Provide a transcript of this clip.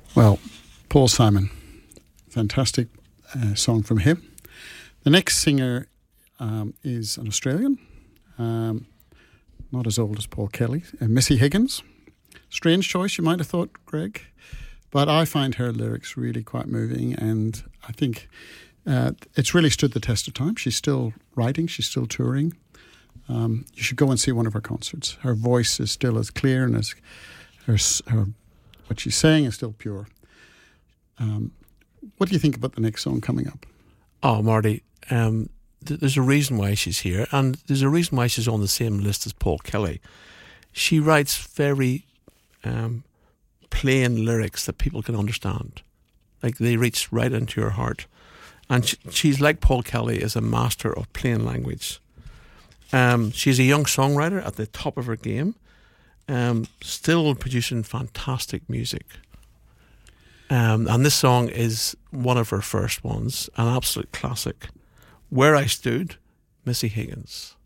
Well, Paul Simon, fantastic song from him. The next singer is an Australian, not as old as Paul Kelly, Missy Higgins. Strange choice, you might have thought, Greg, but I find her lyrics really quite moving, and I think it's really stood the test of time. She's still writing, she's still touring. You should go and see one of her concerts. Her voice is still as clear, and as her what she's saying is still pure. What do you think about the next song coming up? Oh, Marty, there's a reason why she's here, and there's a reason why she's on the same list as Paul Kelly. She writes very plain lyrics that people can understand. Like, they reach right into your heart. And she's like Paul Kelly, is a master of plain language. She's a young songwriter at the top of her game, still producing fantastic music. And this song is one of her first ones, an absolute classic. Where I Stood, Missy Higgins.